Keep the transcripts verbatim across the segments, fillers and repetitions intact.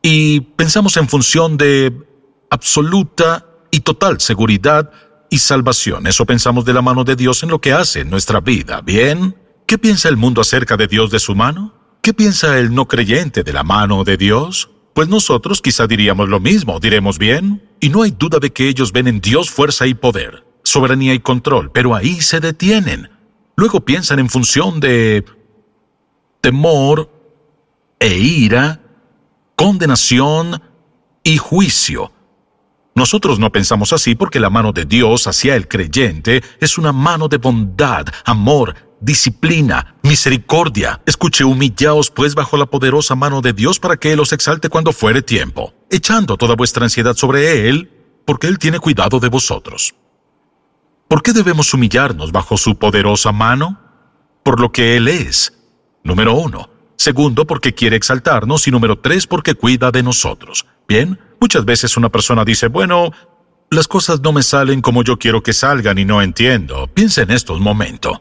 y pensamos en función de absoluta y total seguridad y salvación. Eso pensamos de la mano de Dios en lo que hace en nuestra vida, ¿bien? ¿Qué piensa el mundo acerca de Dios de su mano? ¿Qué piensa el no creyente de la mano de Dios? Pues nosotros quizá diríamos lo mismo, diremos bien, y no hay duda de que ellos ven en Dios fuerza y poder, soberanía y control, pero ahí se detienen. Luego piensan en función de temor e ira, condenación y juicio. Nosotros no pensamos así porque la mano de Dios hacia el creyente es una mano de bondad, amor, disciplina, misericordia. Escuche, humillaos pues bajo la poderosa mano de Dios para que Él os exalte cuando fuere tiempo, echando toda vuestra ansiedad sobre Él, porque Él tiene cuidado de vosotros. ¿Por qué debemos humillarnos bajo su poderosa mano? Por lo que Él es. Número uno. Segundo, porque quiere exaltarnos. Y número tres, porque cuida de nosotros. Bien, muchas veces una persona dice, bueno, las cosas no me salen como yo quiero que salgan y no entiendo. Piensa en esto un momento.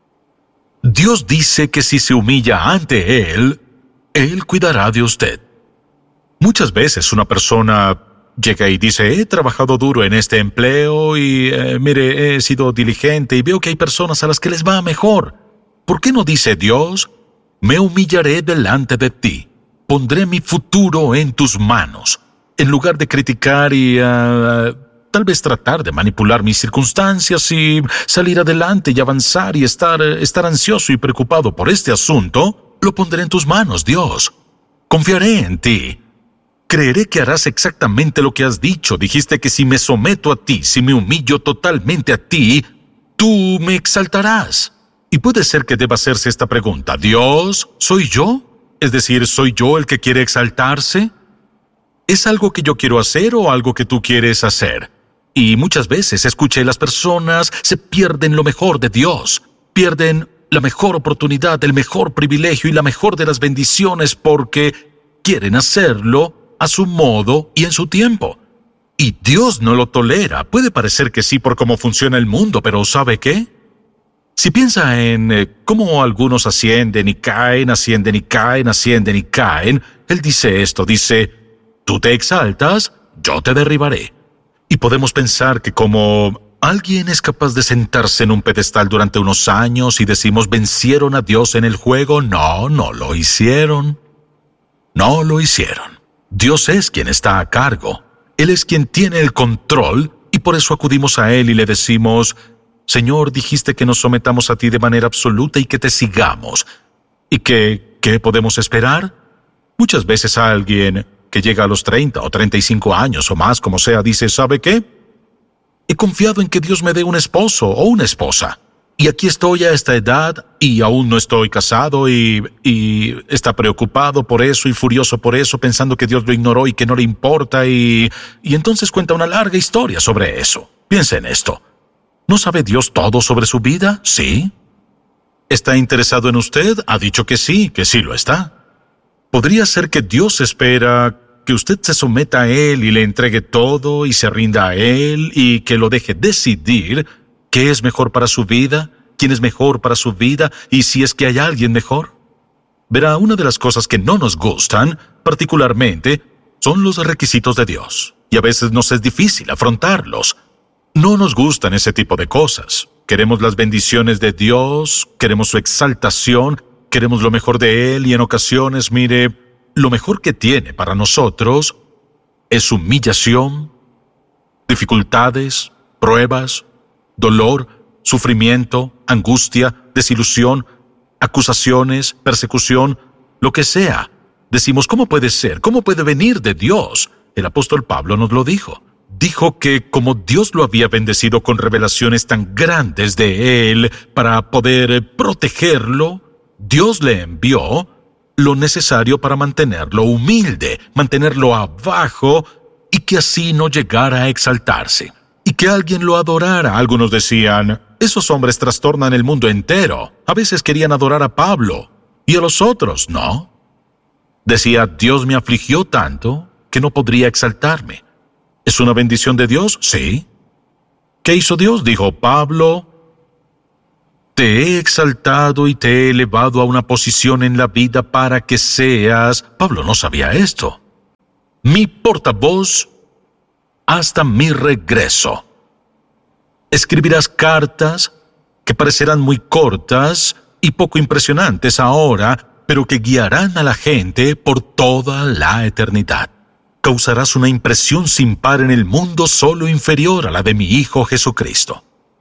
Dios dice que si se humilla ante Él, Él cuidará de usted. Muchas veces una persona llega y dice, he trabajado duro en este empleo y, eh, mire, he sido diligente y veo que hay personas a las que les va mejor. ¿Por qué no dice Dios? Me humillaré delante de ti. Pondré mi futuro en tus manos. En lugar de criticar y uh, tal vez tratar de manipular mis circunstancias y salir adelante y avanzar y estar, estar ansioso y preocupado por este asunto, lo pondré en tus manos, Dios. Confiaré en ti. Creeré que harás exactamente lo que has dicho. Dijiste que si me someto a ti, si me humillo totalmente a ti, tú me exaltarás. Y puede ser que deba hacerse esta pregunta. ¿Dios, soy yo? Es decir, ¿soy yo el que quiere exaltarse? ¿Es algo que yo quiero hacer o algo que tú quieres hacer? Y muchas veces, escuché, las personas se pierden lo mejor de Dios. Pierden la mejor oportunidad, el mejor privilegio y la mejor de las bendiciones porque quieren hacerlo a su modo y en su tiempo. Y Dios no lo tolera. Puede parecer que sí por cómo funciona el mundo, pero ¿sabe qué? Si piensa en eh, cómo algunos ascienden y caen, ascienden y caen, ascienden y caen, Él dice esto, dice, tú te exaltas, yo te derribaré. Y podemos pensar que como alguien es capaz de sentarse en un pedestal durante unos años y decimos, vencieron a Dios en el juego, no, no lo hicieron. No lo hicieron. Dios es quien está a cargo. Él es quien tiene el control y por eso acudimos a Él y le decimos, Señor, dijiste que nos sometamos a ti de manera absoluta y que te sigamos. ¿Y qué, qué podemos esperar? Muchas veces alguien que llega a los treinta o treinta y cinco años o más, como sea, dice, ¿sabe qué? He confiado en que Dios me dé un esposo o una esposa. Y aquí estoy a esta edad y aún no estoy casado y, y está preocupado por eso y furioso por eso, pensando que Dios lo ignoró y que no le importa y, y entonces cuenta una larga historia sobre eso. Piensa en esto. ¿No sabe Dios todo sobre su vida? Sí. ¿Está interesado en usted? Ha dicho que sí, que sí lo está. ¿Podría ser que Dios espera que usted se someta a Él y le entregue todo y se rinda a Él y que lo deje decidir qué es mejor para su vida, quién es mejor para su vida y si es que hay alguien mejor? Verá, una de las cosas que no nos gustan, particularmente, son los requisitos de Dios. Y a veces nos es difícil afrontarlos. No nos gustan ese tipo de cosas. Queremos las bendiciones de Dios, queremos su exaltación, queremos lo mejor de Él y en ocasiones, mire, lo mejor que tiene para nosotros es humillación, dificultades, pruebas, dolor, sufrimiento, angustia, desilusión, acusaciones, persecución, lo que sea. Decimos, ¿cómo puede ser? ¿Cómo puede venir de Dios? El apóstol Pablo nos lo dijo. Dijo que como Dios lo había bendecido con revelaciones tan grandes de Él para poder protegerlo, Dios le envió lo necesario para mantenerlo humilde, mantenerlo abajo y que así no llegara a exaltarse. Y que alguien lo adorara. Algunos decían, esos hombres trastornan el mundo entero. A veces querían adorar a Pablo. Y a los otros, no. Decía, Dios me afligió tanto que no podría exaltarme. ¿Es una bendición de Dios? Sí. ¿Qué hizo Dios? Dijo, Pablo, te he exaltado y te he elevado a una posición en la vida para que seas... Pablo no sabía esto. mi portavoz hasta mi regreso. Escribirás cartas que parecerán muy cortas y poco impresionantes ahora, pero que guiarán a la gente por toda la eternidad. Causarás una impresión sin par en el mundo solo inferior a la de mi Hijo Jesucristo.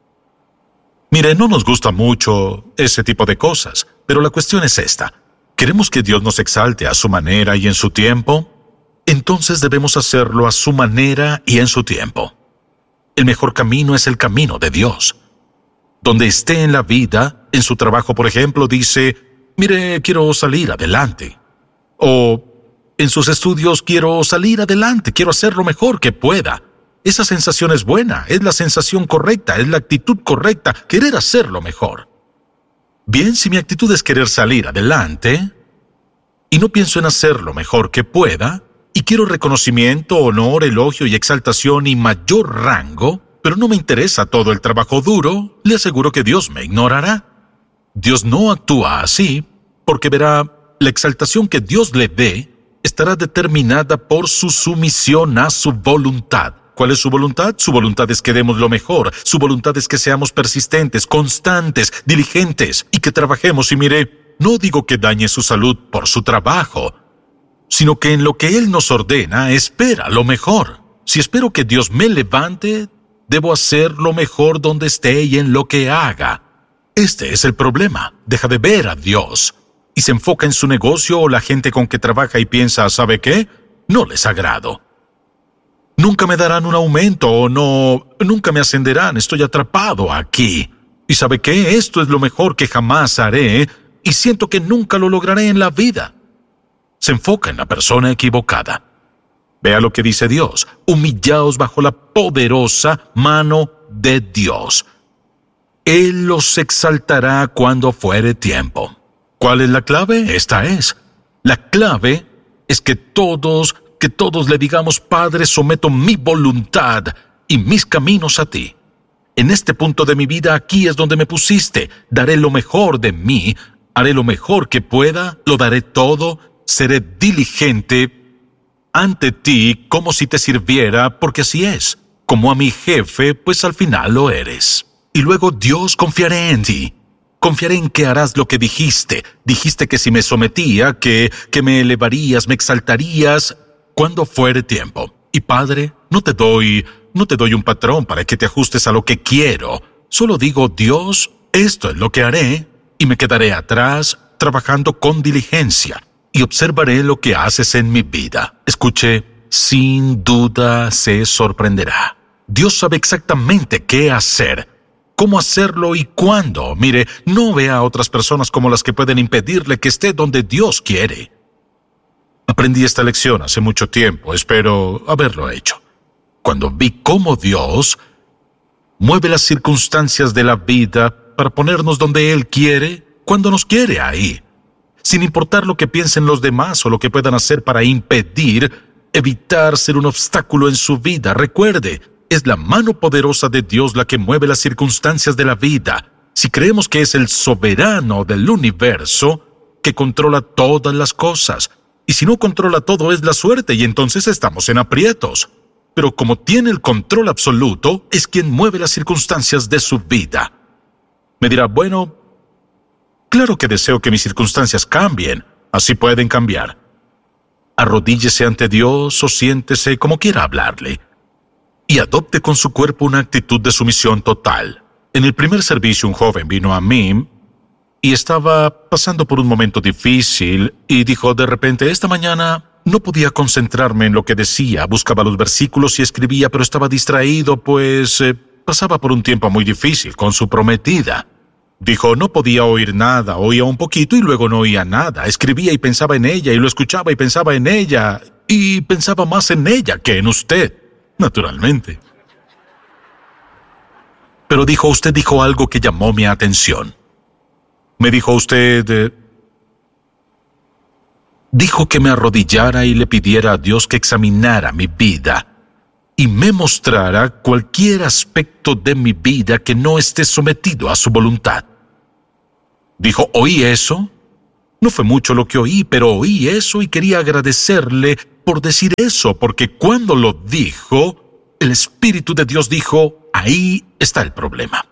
Mire, no nos gusta mucho ese tipo de cosas, pero la cuestión es esta. ¿Queremos que Dios nos exalte a su manera y en su tiempo? Entonces debemos hacerlo a su manera y en su tiempo. El mejor camino es el camino de Dios. Donde esté en la vida, en su trabajo, por ejemplo, dice, mire, quiero salir adelante. O en sus estudios, quiero salir adelante, quiero hacer lo mejor que pueda. Esa sensación es buena, es la sensación correcta, es la actitud correcta, querer hacerlo mejor. Bien, si mi actitud es querer salir adelante, y no pienso en hacer lo mejor que pueda, y quiero reconocimiento, honor, elogio y exaltación y mayor rango, pero no me interesa todo el trabajo duro, le aseguro que Dios me ignorará. Dios no actúa así, porque verá, la exaltación que Dios le dé estará determinada por su sumisión a su voluntad. ¿Cuál es su voluntad? Su voluntad es que demos lo mejor. Su voluntad es que seamos persistentes, constantes, diligentes y que trabajemos. Y mire, no digo que dañe su salud por su trabajo, sino que en lo que Él nos ordena, espera lo mejor. Si espero que Dios me levante, debo hacer lo mejor donde esté y en lo que haga. Este es el problema. Deja de ver a Dios y se enfoca en su negocio o la gente con que trabaja y piensa, ¿sabe qué? No les agrado. Nunca me darán un aumento o no, nunca me ascenderán, estoy atrapado aquí. ¿Y sabe qué? Esto es lo mejor que jamás haré y siento que nunca lo lograré en la vida. Se enfoca en la persona equivocada. Vea lo que dice Dios, humillaos bajo la poderosa mano de Dios. Él los exaltará cuando fuere tiempo. ¿Cuál es la clave? Esta es. La clave es que todos Que todos le digamos, Padre, someto mi voluntad y mis caminos a ti. En este punto de mi vida, aquí es donde me pusiste. Daré lo mejor de mí, haré lo mejor que pueda, lo daré todo, seré diligente ante ti como si te sirviera, porque así es. Como a mi jefe, pues al final lo eres. Y luego, Dios, confiaré en ti. Confiaré en que harás lo que dijiste. Dijiste que si me sometía, que, que me elevarías, me exaltarías cuando fuere tiempo. Y Padre, no te doy, no te doy un patrón para que te ajustes a lo que quiero. Solo digo, Dios, esto es lo que haré, y me quedaré atrás trabajando con diligencia, y observaré lo que haces en mi vida. Escuche, sin duda se sorprenderá. Dios sabe exactamente qué hacer, cómo hacerlo y cuándo. Mire, no vea a otras personas como las que pueden impedirle que esté donde Dios quiere. Aprendí esta lección hace mucho tiempo, espero haberlo hecho. Cuando vi cómo Dios mueve las circunstancias de la vida para ponernos donde Él quiere, cuando nos quiere ahí, sin importar lo que piensen los demás o lo que puedan hacer para impedir, evitar ser un obstáculo en su vida. Recuerde, es la mano poderosa de Dios la que mueve las circunstancias de la vida. Si creemos que es el soberano del universo que controla todas las cosas, y si no controla todo es la suerte y entonces estamos en aprietos. Pero como tiene el control absoluto, es quien mueve las circunstancias de su vida. Me dirá, bueno, claro que deseo que mis circunstancias cambien, así pueden cambiar. Arrodíllese ante Dios o siéntese como quiera hablarle, y adopte con su cuerpo una actitud de sumisión total. En el primer servicio un joven vino a mí y estaba pasando por un momento difícil y dijo de repente, esta mañana no podía concentrarme en lo que decía, buscaba los versículos y escribía, pero estaba distraído, pues eh, pasaba por un tiempo muy difícil con su prometida. Dijo, no podía oír nada, oía un poquito y luego no oía nada, escribía y pensaba en ella y lo escuchaba y pensaba en ella y pensaba más en ella que en usted, naturalmente. Pero dijo, usted dijo algo que llamó mi atención. Me dijo usted, eh, dijo que me arrodillara y le pidiera a Dios que examinara mi vida y me mostrara cualquier aspecto de mi vida que no esté sometido a su voluntad. Dijo, ¿oí eso? No fue mucho lo que oí, pero oí eso y quería agradecerle por decir eso, porque cuando lo dijo, el Espíritu de Dios dijo, ahí está el problema.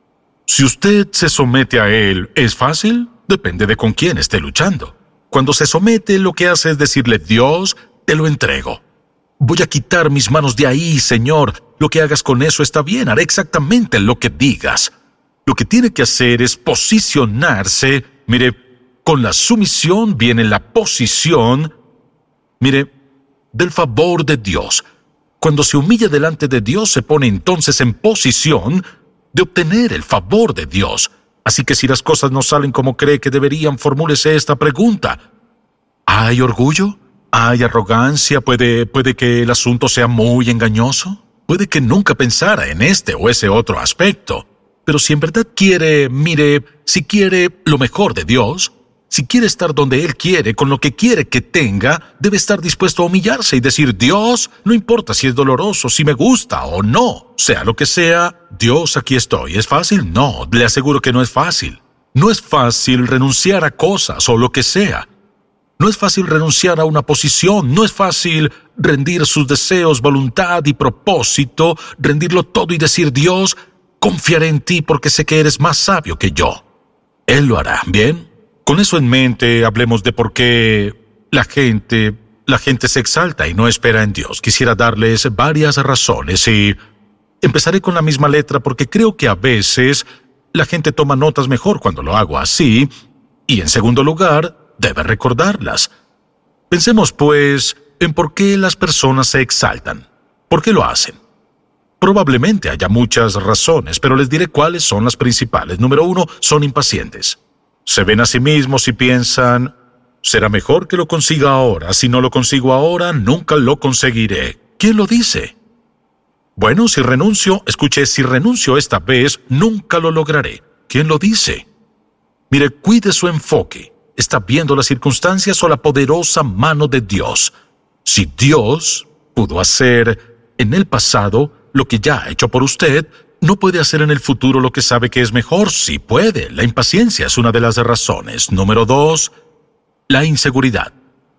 Si usted se somete a Él, ¿es fácil? Depende de con quién esté luchando. Cuando se somete, lo que hace es decirle, Dios, te lo entrego. Voy a quitar mis manos de ahí, Señor. Lo que hagas con eso está bien, haré exactamente lo que digas. Lo que tiene que hacer es posicionarse. Mire, con la sumisión viene la posición, mire, del favor de Dios. Cuando se humilla delante de Dios, se pone entonces en posición de obtener el favor de Dios. Así que si las cosas no salen como cree que deberían, formúlese esta pregunta. ¿Hay orgullo? ¿Hay arrogancia? ¿Puede, puede que el asunto sea muy engañoso? Puede que nunca pensara en este o ese otro aspecto. Pero si en verdad quiere, mire, si quiere lo mejor de Dios, si quiere estar donde Él quiere, con lo que quiere que tenga, debe estar dispuesto a humillarse y decir, Dios, no importa si es doloroso, si me gusta o no, sea lo que sea, Dios, aquí estoy. ¿Es fácil? No, le aseguro que no es fácil. No es fácil renunciar a cosas o lo que sea. No es fácil renunciar a una posición, no es fácil rendir sus deseos, voluntad y propósito, rendirlo todo y decir, Dios, confiaré en ti porque sé que eres más sabio que yo. Él lo hará, ¿bien? Con eso en mente, hablemos de por qué la gente, la gente se exalta y no espera en Dios. Quisiera darles varias razones y empezaré con la misma letra porque creo que a veces la gente toma notas mejor cuando lo hago así y, en segundo lugar, debe recordarlas. Pensemos, pues, en por qué las personas se exaltan. ¿Por qué lo hacen? Probablemente haya muchas razones, pero les diré cuáles son las principales. Número uno, son impacientes. Se ven a sí mismos y piensan, será mejor que lo consiga ahora. Si no lo consigo ahora, nunca lo conseguiré. ¿Quién lo dice? Bueno, si renuncio, escuche, si renuncio esta vez, nunca lo lograré. ¿Quién lo dice? Mire, cuide su enfoque. ¿Está viendo las circunstancias o la poderosa mano de Dios? Si Dios pudo hacer en el pasado lo que ya ha hecho por usted, ¿no puede hacer en el futuro lo que sabe que es mejor? Sí puede. La impaciencia es una de las razones. Número dos, la inseguridad.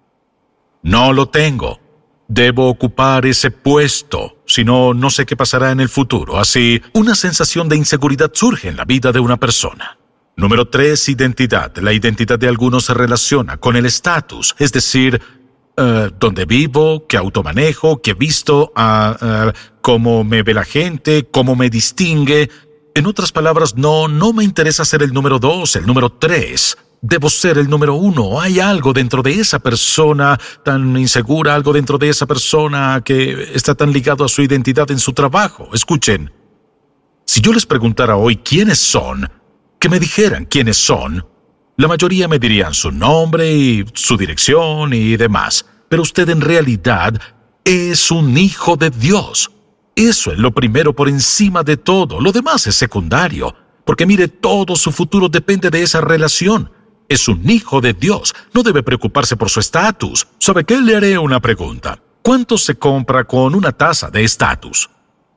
No lo tengo. Debo ocupar ese puesto. Si no, no sé qué pasará en el futuro. Así, una sensación de inseguridad surge en la vida de una persona. Número tres, identidad. La identidad de algunos se relaciona con el estatus, es decir, uh, dónde vivo, qué auto manejo, qué visto, uh, uh, cómo me ve la gente, cómo me distingue. En otras palabras, no, no me interesa ser el número dos, el número tres. Debo ser el número uno. Hay algo dentro de esa persona tan insegura, algo dentro de esa persona que está tan ligado a su identidad en su trabajo. Escuchen, si yo les preguntara hoy quiénes son, que me dijeran quiénes son, la mayoría me dirían su nombre y su dirección y demás. Pero usted en realidad es un hijo de Dios. Eso es lo primero por encima de todo. Lo demás es secundario. Porque mire, todo su futuro depende de esa relación. Es un hijo de Dios. No debe preocuparse por su estatus. ¿Sabe qué? Le haré una pregunta. ¿Cuánto se compra con una tasa de estatus?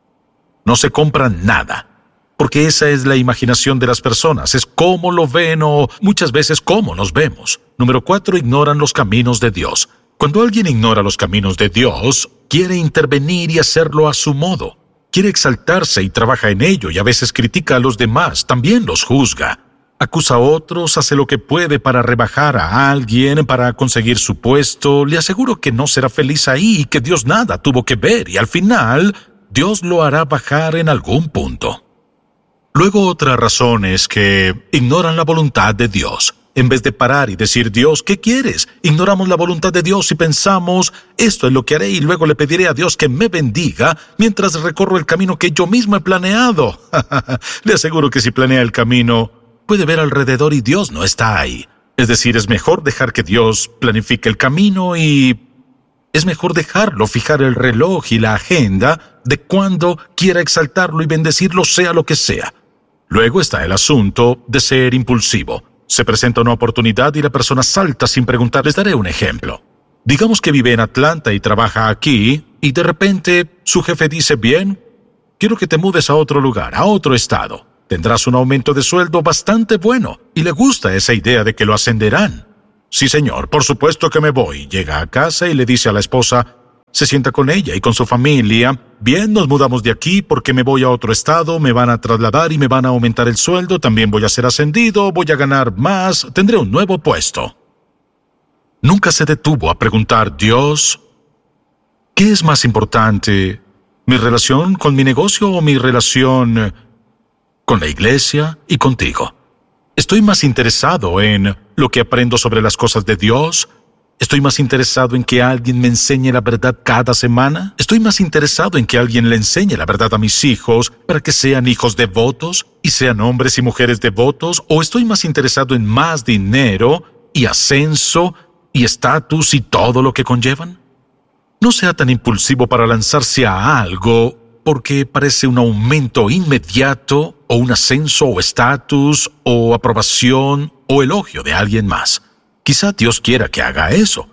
No se compra nada. Porque esa es la imaginación de las personas, es cómo lo ven o muchas veces cómo nos vemos. Número cuatro, ignoran los caminos de Dios. Cuando alguien ignora los caminos de Dios, quiere intervenir y hacerlo a su modo. Quiere exaltarse y trabaja en ello y a veces critica a los demás, también los juzga. Acusa a otros, hace lo que puede para rebajar a alguien, para conseguir su puesto. Le aseguro que no será feliz ahí y que Dios nada tuvo que ver y al final, Dios lo hará bajar en algún punto. Luego otra razón es que ignoran la voluntad de Dios. En vez de parar y decir, Dios, ¿qué quieres? Ignoramos la voluntad de Dios y pensamos, esto es lo que haré y luego le pediré a Dios que me bendiga mientras recorro el camino que yo mismo he planeado. Le aseguro que si planea el camino, puede ver alrededor y Dios no está ahí. Es decir, es mejor dejar que Dios planifique el camino y es mejor dejarlo fijar el reloj y la agenda de cuando quiera exaltarlo y bendecirlo, sea lo que sea. Luego está el asunto de ser impulsivo. Se presenta una oportunidad y la persona salta sin preguntar. Les daré un ejemplo. Digamos que vive en Atlanta y trabaja aquí, y de repente su jefe dice, bien, quiero que te mudes a otro lugar, a otro estado. Tendrás un aumento de sueldo bastante bueno, y le gusta esa idea de que lo ascenderán. Sí, señor, por supuesto que me voy. Llega a casa y le dice a la esposa, se sienta con ella y con su familia. Bien, nos mudamos de aquí porque me voy a otro estado, me van a trasladar y me van a aumentar el sueldo, también voy a ser ascendido, voy a ganar más, tendré un nuevo puesto. Nunca se detuvo a preguntar, Dios, ¿qué es más importante? ¿Mi relación con mi negocio o mi relación con la iglesia y contigo? ¿Estoy más interesado en lo que aprendo sobre las cosas de Dios? ¿Estoy más interesado en que alguien me enseñe la verdad cada semana? ¿Estoy más interesado en que alguien le enseñe la verdad a mis hijos para que sean hijos devotos y sean hombres y mujeres devotos? ¿O estoy más interesado en más dinero y ascenso y estatus y todo lo que conllevan? No sea tan impulsivo para lanzarse a algo porque parece un aumento inmediato o un ascenso o estatus o aprobación o elogio de alguien más. Quizá Dios quiera que haga eso.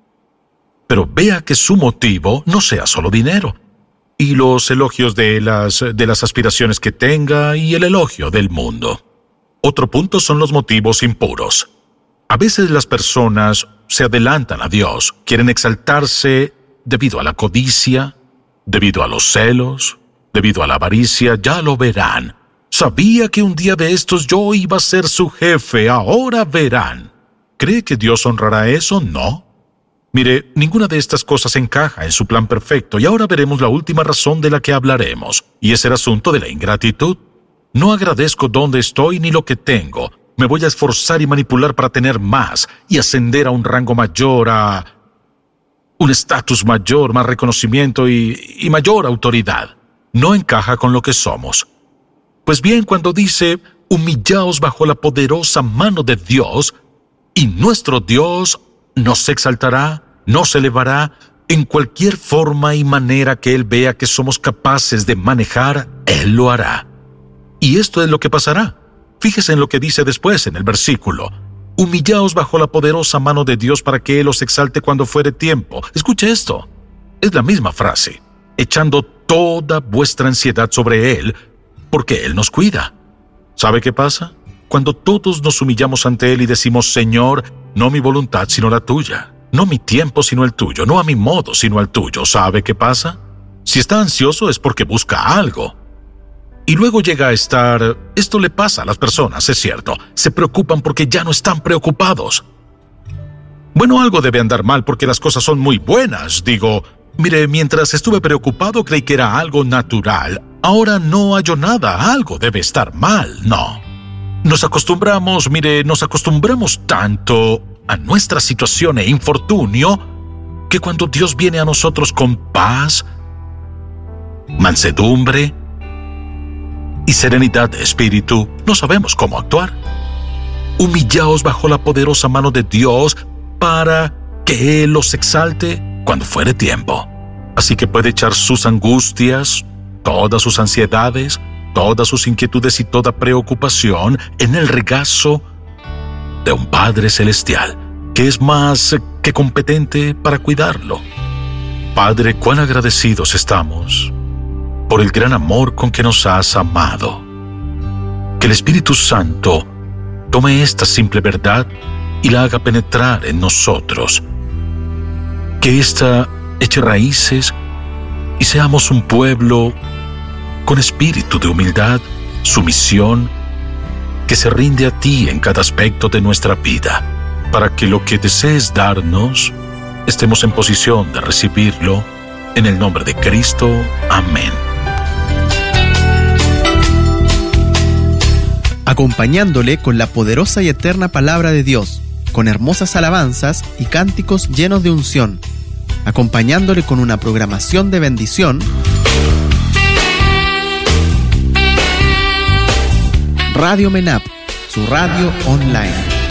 Pero vea que su motivo no sea solo dinero, y los elogios de las, de las aspiraciones que tenga y el elogio del mundo. Otro punto son los motivos impuros. A veces las personas se adelantan a Dios, quieren exaltarse debido a la codicia, debido a los celos, debido a la avaricia, ya lo verán. Sabía que un día de estos yo iba a ser su jefe, ahora verán. ¿Cree que Dios honrará eso? No. Mire, ninguna de estas cosas encaja en su plan perfecto, y ahora veremos la última razón de la que hablaremos, y es el asunto de la ingratitud. No agradezco donde estoy ni lo que tengo. Me voy a esforzar y manipular para tener más, y ascender a un rango mayor, a un estatus mayor, más reconocimiento y, y mayor autoridad. No encaja con lo que somos. Pues bien, cuando dice, humillaos bajo la poderosa mano de Dios, y nuestro Dios nos exaltará, nos elevará en cualquier forma y manera que Él vea que somos capaces de manejar, Él lo hará. Y esto es lo que pasará. Fíjese en lo que dice después en el versículo. Humillaos bajo la poderosa mano de Dios para que Él os exalte cuando fuere tiempo. Escuche esto. Es la misma frase. Echando toda vuestra ansiedad sobre Él, porque Él nos cuida. ¿Sabe qué pasa? Cuando todos nos humillamos ante Él y decimos, Señor, no mi voluntad sino la tuya, no mi tiempo sino el tuyo, no a mi modo sino al tuyo, ¿sabe qué pasa? Si está ansioso es porque busca algo. Y luego llega a estar... Esto le pasa a las personas, es cierto. Se preocupan porque ya no están preocupados. Bueno, algo debe andar mal porque las cosas son muy buenas. Digo, mire, mientras estuve preocupado creí que era algo natural. Ahora no hallo nada, algo debe estar mal, no. Nos acostumbramos, mire, nos acostumbramos tanto a nuestra situación e infortunio que cuando Dios viene a nosotros con paz, mansedumbre y serenidad de espíritu, no sabemos cómo actuar. Humillaos bajo la poderosa mano de Dios para que Él los exalte cuando fuere tiempo. Así que puede echar sus angustias, todas sus ansiedades, todas sus inquietudes y toda preocupación en el regazo de un Padre Celestial, que es más que competente para cuidarlo. Padre, cuán agradecidos estamos por el gran amor con que nos has amado. Que el Espíritu Santo tome esta simple verdad y la haga penetrar en nosotros. Que ésta eche raíces y seamos un pueblo con espíritu de humildad, sumisión, que se rinde a ti en cada aspecto de nuestra vida, para que lo que desees darnos, estemos en posición de recibirlo, en el nombre de Cristo. Amén. Acompañándole con la poderosa y eterna palabra de Dios, con hermosas alabanzas y cánticos llenos de unción, acompañándole con una programación de bendición. Radio MENAP, su radio online.